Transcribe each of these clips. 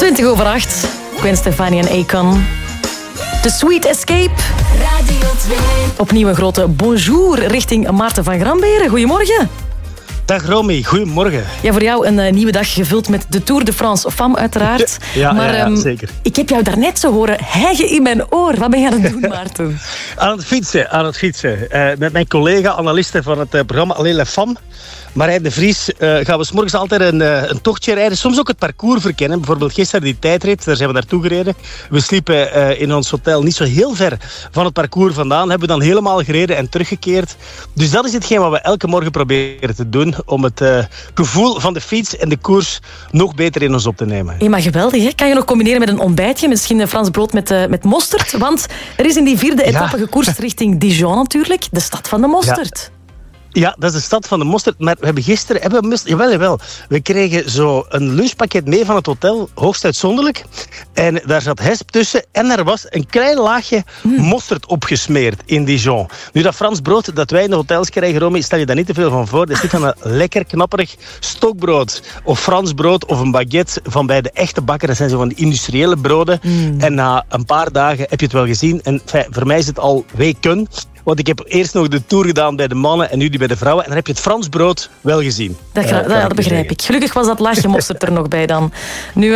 7:20. Gwen Stefani en Akon. The Sweet Escape. Radio 2. Opnieuw een grote bonjour richting Maarten van Gramberen. Goedemorgen. Dag Romy, goedemorgen. Ja, voor jou een nieuwe dag gevuld met de Tour de France Femme uiteraard. Ja, zeker. Ik heb jou daarnet zo horen hijgen in mijn oor. Wat ben je aan het doen, Maarten? Aan het fietsen. Met mijn collega, analiste van het programma Alleen la Femme, Marijn de Vries, gaan we 's morgens altijd een tochtje rijden. Soms ook het parcours verkennen. Bijvoorbeeld gisteren die tijdrit, daar zijn we naartoe gereden. We sliepen in ons hotel niet zo heel ver van het parcours vandaan. Hebben we dan helemaal gereden en teruggekeerd. Dus dat is hetgeen wat we elke morgen proberen te doen. Om het gevoel van de fiets en de koers nog beter in ons op te nemen. Ja, maar geweldig, hè? Kan je nog combineren met een ontbijtje? Misschien een Frans brood met mosterd? Want er is in die vierde etappe gekoerst richting Dijon natuurlijk. De stad van de mosterd. Ja, dat is de stad van de mosterd. Maar we hebben gisteren... Jawel. We kregen zo een lunchpakket mee van het hotel. Hoogst uitzonderlijk. En daar zat hesp tussen. En er was een klein laagje mosterd opgesmeerd in Dijon. Nu, dat Frans brood dat wij in de hotels krijgen, Romy, stel je daar niet te veel van voor. Dat is niet van een lekker, knapperig stokbrood. Of Frans brood of een baguette van bij de echte bakker. Dat zijn zo van die industriële broden. En na een paar dagen heb je het wel gezien. En voor mij is het al weken. Want ik heb eerst nog de Tour gedaan bij de mannen en nu die bij de vrouwen. En dan heb je het Frans brood wel gezien. Dat begrijp ik. Gelukkig was dat laagje mosterd er nog bij dan. Nu,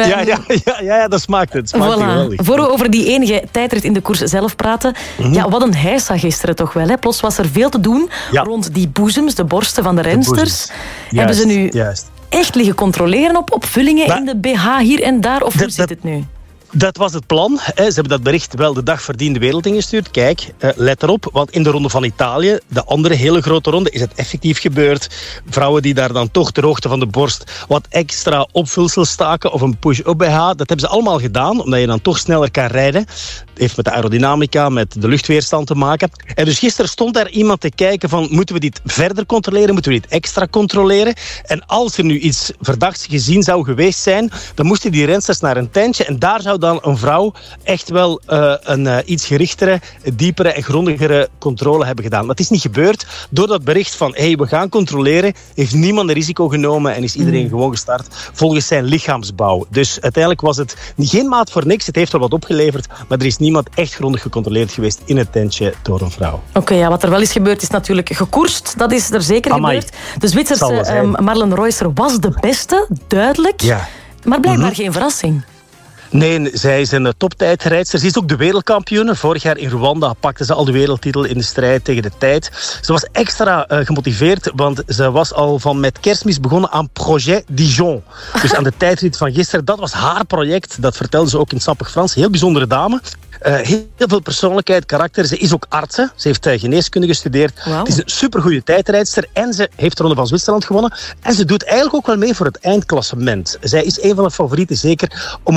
ja, dat smaakt het. Smaakt geweldig. Voor we over die enige tijdrit in de koers zelf praten. Ja, wat een heisa gisteren toch wel. Hè? Plots was er veel te doen rond die boezems, de borsten van de rensters. Hebben ze nu echt liggen controleren op vullingen in de BH hier en daar? Of hoe zit het nu? Dat was het plan. Ze hebben dat bericht wel de dag voordien de wereld ingestuurd. Kijk, let erop, want in de ronde van Italië, de andere hele grote ronde, is het effectief gebeurd. Vrouwen die daar dan toch ter hoogte van de borst wat extra opvulsel staken of een push-up BH, dat hebben ze allemaal gedaan, omdat je dan toch sneller kan rijden. Het heeft met de aerodynamica, met de luchtweerstand te maken. En dus gisteren stond daar iemand te kijken van, moeten we dit verder controleren? Moeten we dit extra controleren? En als er nu iets verdachts gezien zou geweest zijn, dan moesten die rensters naar een tentje en daar zou dan een vrouw echt wel een iets gerichtere, diepere en grondigere controle hebben gedaan. Maar het is niet gebeurd. Door dat bericht van, we gaan controleren, heeft niemand een risico genomen en is iedereen gewoon gestart volgens zijn lichaamsbouw. Dus uiteindelijk was het geen maat voor niks. Het heeft wel wat opgeleverd, maar er is niemand echt grondig gecontroleerd geweest in het tentje door een vrouw. Oké, wat er wel is gebeurd is natuurlijk gekoerst. Dat is er zeker gebeurd. De Zwitserse Marlen Reusser was de beste, duidelijk. Ja. Maar blijkbaar geen verrassing. Nee, zij is een toptijdrijdster. Ze is ook de wereldkampioene. Vorig jaar in Rwanda pakte ze al de wereldtitel in de strijd tegen de tijd. Ze was extra gemotiveerd, want ze was al van met Kerstmis begonnen aan Projet Dijon. Dus aan de tijdrit van gisteren. Dat was haar project. Dat vertelde ze ook in sappig Frans. Heel bijzondere dame. Heel veel persoonlijkheid, karakter. Ze is ook artsen. Ze heeft geneeskunde gestudeerd. Wow. Het is een supergoeie tijdrijdster. En ze heeft de Ronde van Zwitserland gewonnen. En ze doet eigenlijk ook wel mee voor het eindklassement. Zij is een van de favorieten, zeker om